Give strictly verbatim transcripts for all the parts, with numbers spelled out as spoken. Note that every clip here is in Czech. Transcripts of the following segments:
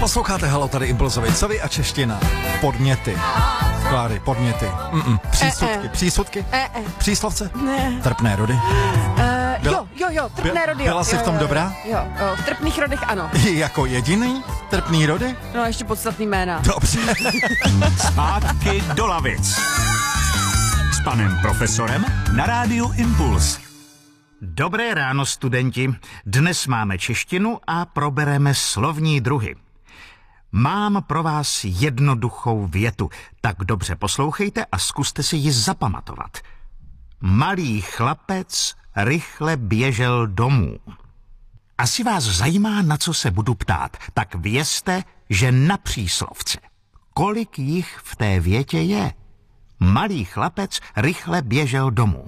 Posloucháte Halo, tady Impulzovi. Co vy a čeština? Podněty. Kláry, podněty. Mm-mm. Přísudky. E-e. Přísudky? E-e. Příslovce? Ne. Trpné rody? Uh, Byla- jo, jo, jo, trpné Byl- rody. Jo. byla jsi jo, v tom jo, dobrá? Jo, jo, v trpných rodech ano. Jako jediný? Trpný rody? No ještě podstatný jména. Dobře. Zpátky do lavic. S panem profesorem na rádiu Impuls. Dobré ráno, studenti. Dnes máme češtinu a probereme slovní druhy. Mám pro vás jednoduchou větu, tak dobře poslouchejte a zkuste si ji zapamatovat. Malý chlapec rychle běžel domů. Asi vás zajímá, na co se budu ptát, tak vězte, že na příslovce. Kolik jich v té větě je? Malý chlapec rychle běžel domů.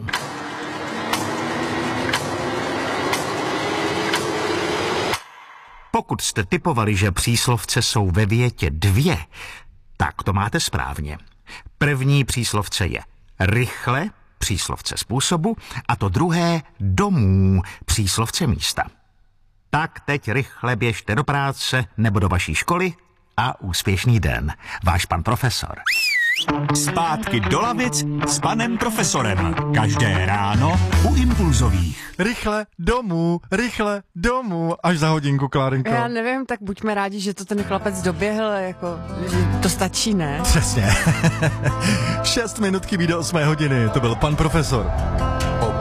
Pokud jste tipovali, že příslovce jsou ve větě dvě, tak to máte správně. První příslovce je rychle, příslovce způsobu, a to druhé domů, příslovce místa. Tak teď rychle běžte do práce nebo do vaší školy a úspěšný den. Váš pan profesor. Zpátky do lavic s panem profesorem. Každé ráno u Impulzových. Rychle domů, rychle domů. Až za hodinku, Klárenko. Já nevím, tak buďme rádi, že to ten chlapec doběhl, jako, že to stačí, ne? Přesně. Šest minut chybí do osmé hodiny. To byl pan profesor.